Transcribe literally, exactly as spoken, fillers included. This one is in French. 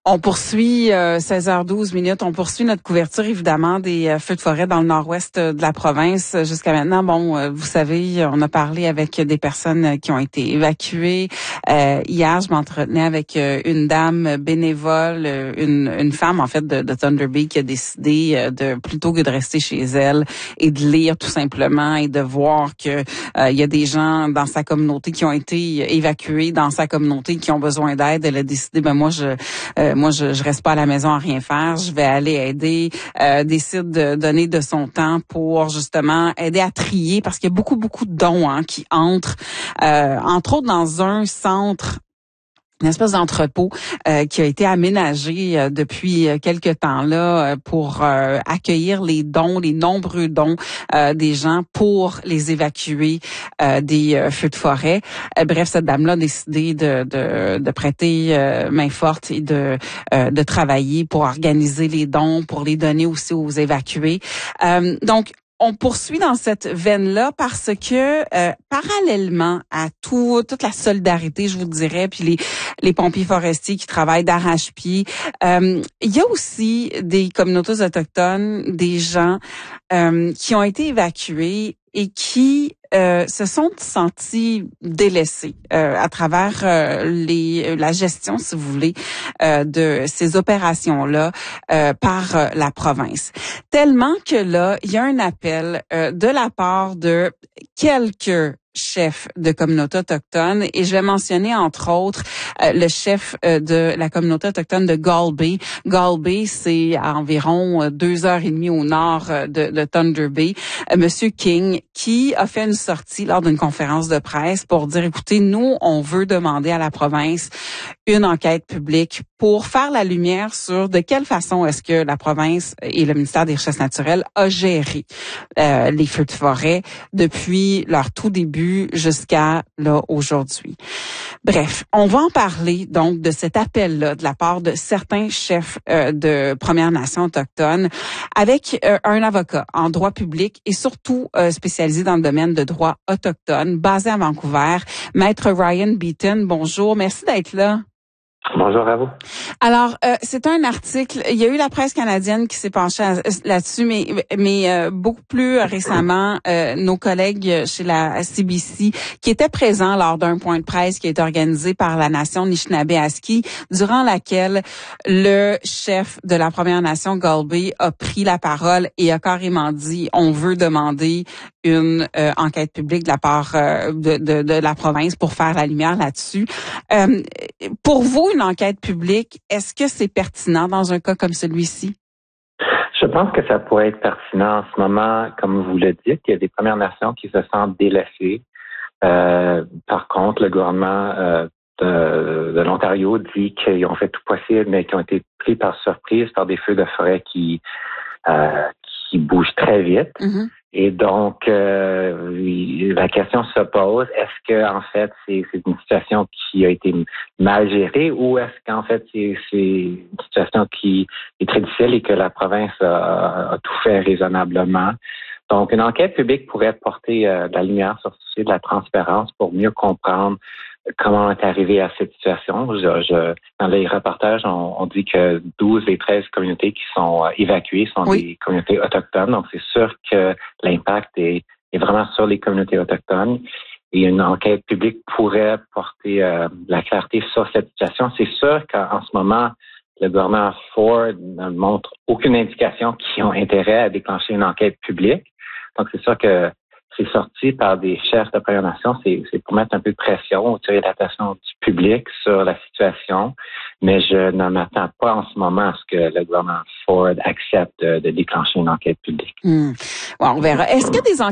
On poursuit euh, seize heures douze minutes. On poursuit notre couverture évidemment des euh, feux de forêt dans le nord-ouest euh, de la province. Jusqu'à maintenant, bon, euh, vous savez, on a parlé avec des personnes qui ont été évacuées. Euh, hier, je m'entretenais avec euh, une dame bénévole, euh, une, une femme en fait de, de Thunder Bay qui a décidé euh, de plutôt que de rester chez elle et de lire tout simplement et de voir que euh, il y a des gens dans sa communauté qui ont été évacués dans sa communauté qui ont besoin d'aide. Elle a décidé, ben moi je euh, moi je, je reste pas à la maison à rien faire, je vais aller aider, euh, décide de donner de son temps pour justement aider à trier parce qu'il y a beaucoup beaucoup de dons hein, qui entrent, euh, entre autres dans un centre, une espèce d'entrepôt euh, qui a été aménagé euh, depuis quelque temps là euh, pour euh, accueillir les dons, les nombreux dons euh, des gens pour les évacuer euh, des euh, feux de forêt. Euh, bref, cette dame-là a décidé de, de, de prêter euh, main forte et de, euh, de travailler pour organiser les dons, pour les donner aussi aux évacués. Euh, donc, on poursuit dans cette veine-là parce que euh, parallèlement à tout, toute la solidarité, je vous dirais, puis les, les pompiers forestiers qui travaillent d'arrache-pied, euh, il y a aussi des communautés autochtones, des gens euh, qui ont été évacués et qui euh, se sont sentis délaissés euh, à travers euh, les la gestion, si vous voulez, euh, de ces opérations-là euh, par euh, la province. Tellement que là, il y a un appel euh, de la part de quelques chefs de communautés autochtones et je vais mentionner entre autres euh, le chef euh, de la communauté autochtone de Gull Bay. Gull Bay, c'est à environ euh, deux heures et demie au nord euh, de, de Thunder Bay. Euh, Monsieur King, qui a fait une sortie lors d'une conférence de presse pour dire, écoutez, nous, on veut demander à la province une enquête publique pour faire la lumière sur de quelle façon est-ce que la province et le ministère des Richesses naturelles a géré euh, les feux de forêt depuis leur tout début jusqu'à là aujourd'hui. Bref, on va en parler donc de cet appel-là de la part de certains chefs euh, de Premières Nations autochtones avec euh, un avocat en droit public et surtout euh, spécialisé dans le domaine de droit autochtone, basé à Vancouver, Maître Ryan Beaton. Bonjour, merci d'être là. Bonjour à vous. Alors, euh, c'est un article, il y a eu la presse canadienne qui s'est penchée à, là-dessus, mais mais euh, beaucoup plus récemment, euh, nos collègues chez la C B C qui étaient présents lors d'un point de presse qui a été organisé par la nation Anishinaabe-Aski, durant laquelle le chef de la Première Nation, Gull Bay, a pris la parole et a carrément dit, on veut demander une euh, enquête publique de la part euh, de, de, de la province pour faire la lumière là-dessus. Euh, pour vous, une enquête publique, est-ce que c'est pertinent dans un cas comme celui-ci? Je pense que ça pourrait être pertinent en ce moment, comme vous le dites. Il y a des Premières Nations qui se sentent délaissées. Euh, par contre, le gouvernement euh, de, de l'Ontario dit qu'ils ont fait tout possible, mais qu'ils ont été pris par surprise par des feux de forêt qui, euh, qui bougent très vite. Mm-hmm. Et donc, euh, la question se pose, est-ce que en fait c'est, c'est une situation qui a été mal gérée ou est-ce qu'en fait c'est, c'est une situation qui est très difficile et que la province a, a tout fait raisonnablement? Donc, une enquête publique pourrait porter euh, de la lumière sur ce sujet, de la transparence pour mieux comprendre comment on est arrivé à cette situation. Je, je, dans les reportages, on, on dit que douze des treize communautés qui sont euh, évacuées sont oui. des communautés autochtones. Donc, c'est sûr que l'impact est, est vraiment sur les communautés autochtones. Et une enquête publique pourrait porter euh, la clarté sur cette situation. C'est sûr qu'en ce moment, le gouvernement Ford ne montre aucune indication qu'ils ont intérêt à déclencher une enquête publique. Donc, c'est sûr que c'est sorti par des chefs de Première Nation, c'est, c'est pour mettre un peu de pression, tirer l'attention du public sur la situation, mais je ne m'attends pas en ce moment à ce que le gouvernement Ford accepte de, de déclencher une enquête publique. Mmh. Bon, on verra. Est-ce que des